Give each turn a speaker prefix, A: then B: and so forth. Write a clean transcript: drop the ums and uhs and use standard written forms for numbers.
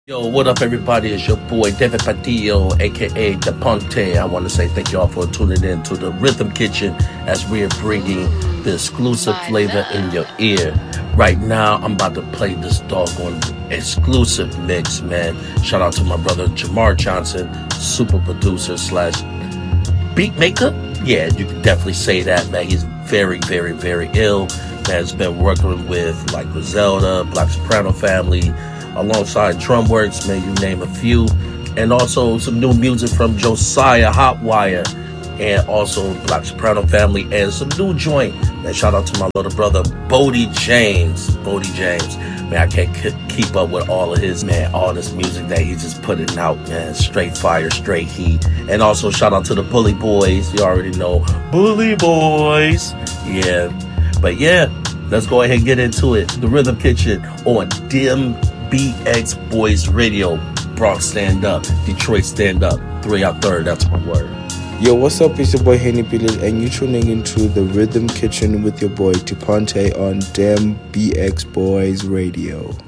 A: Yo, what up, everybody? It's your boy David Padillo, aka The Ponte. I want to say thank y'all for tuning in to the Rhythm Kitchen as we are bringing the exclusive flavor in your ear. Right now, I'm about to play this doggone exclusive mix, man. Shout out to my brother Jamar Johnson, super producer slash beat maker. Yeah, you can definitely say that, man. He's very, very, very ill. Man's been working with like Griselda, Black Soprano Family, alongside Drumworks, man, you name a few. And also some new music from Josiah Hotwire, and also Black Soprano Family, and some new joint. Man, shout out to my little brother, Bodie James. Bodie James. Man, I can't keep up with all of his, man, all this music that he's just putting out, man. Straight fire, straight heat. And also shout out to the Bully Boys. You already know, Bully Boys. Yeah. But yeah, let's go ahead and get into it. The Rhythm Kitchen on DMBX Boys Radio. Bronx stand up, Detroit stand up, 3 out third, that's my word.
B: Yo, what's up? It's your boy Henny Pillet, and you're tuning into the Rhythm Kitchen with your boy Tiponte on DMBX Boys Radio.